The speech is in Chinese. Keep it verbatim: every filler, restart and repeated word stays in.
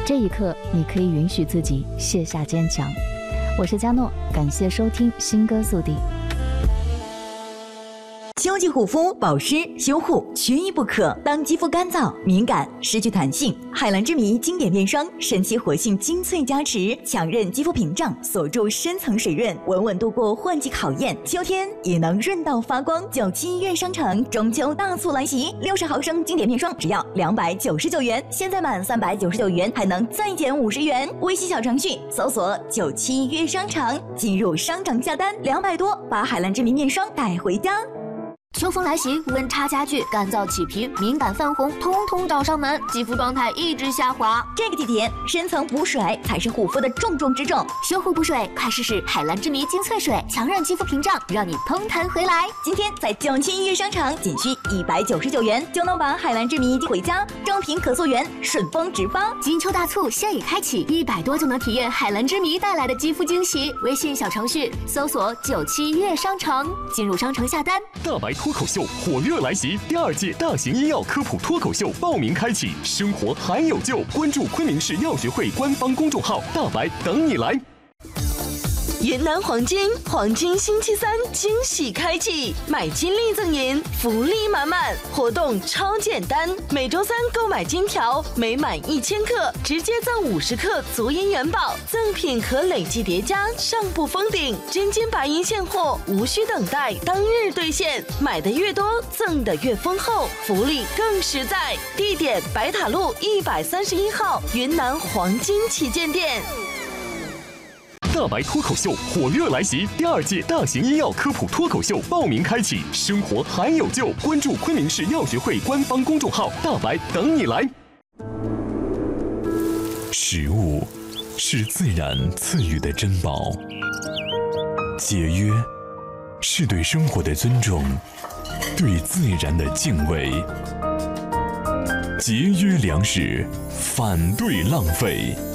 这一刻，你可以允许自己卸下坚强。我是佳诺，感谢收听新歌速递。 秋季护肤保湿修护缺一不可。当肌肤干燥敏感失去弹性，海蓝之谜经典面霜神奇活性精粹加持，强韧肌肤屏障，锁住深层水润，稳稳度过换季考验，秋天也能润到发光。九七月商城中秋大促来袭，六十毫升经典面霜只要两百九十九元，现在满三百九十九元还能再减五十元。微信小程序搜索九七月商城，进入商城下单两百多，把海蓝之谜面霜带回家。 秋风来袭，温差加剧，干燥起皮、敏感泛红，通通找上门，肌肤状态一直下滑。 这个季节，深层补水才是护肤的重中之重。 修护补水，快试试海蓝之谜精粹水，强韧肌肤屏障，让你嘭弹回来。 今天在九七月商场，仅需一百九十九元就能把海蓝之谜寄回家，正品可溯源，顺丰直发。 金秋大促现已开启，一百多就能体验海蓝之谜带来的肌肤惊喜。微信小程序搜索九七月商城，进入商城下单。 大白脱口秀火热来袭，第二届大型医药科普脱口秀报名开启，生活还有救，关注昆明市药学会官方公众号，大白等你来。 云南黄金黄金星期三惊喜开启，买金粒赠银，福利满满，活动超简单，每周三购买金条，每满一千克直接赠五十克足银元宝，赠品可累计叠加，上不封顶，真金白银现货，无需等待，当日兑现，买的越多赠的越丰厚，福利更实在。地点白塔路一百三十一号云南黄金旗舰店。 大白脱口秀火热来袭，第二届大型医药科普脱口秀报名开启，生活还有救，关注昆明市药学会官方公众号，大白等你来。食物是自然赐予的珍宝，节约是对生活的尊重，对自然的敬畏。节约粮食，反对浪费。